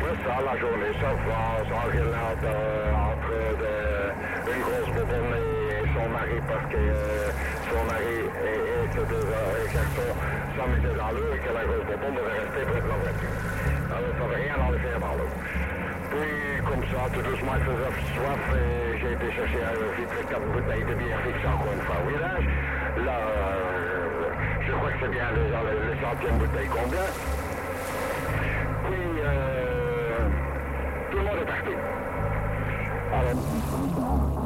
fait ça la journée, ça va, ça regarde une grosse bobonne et son mari parce que son mari était déjà carton, ça mettait dans l'eau et que la grosse bobonne devait rester près de la voiture. Alors ça n'avait rien enlevé dans l'eau. Puis comme ça, tout doucement, il faisait soif et j'ai été chercher vite les 4 bouteilles de bière fixées encore une fois au village. Là, je crois que c'est bien les centièmes bouteilles qu'on vient. Puis, tout le monde est parti. Alors,